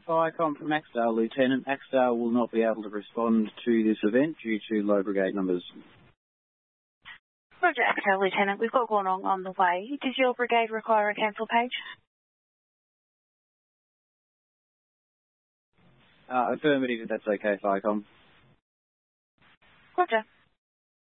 Firecom from Axdale, Lieutenant. Axdale will not be able to respond to this event due to low brigade numbers. Roger, Axdale, Lieutenant. We've got Guanong on the way. Does your brigade require a cancel page? Affirmative, if that's okay, Firecom. Roger.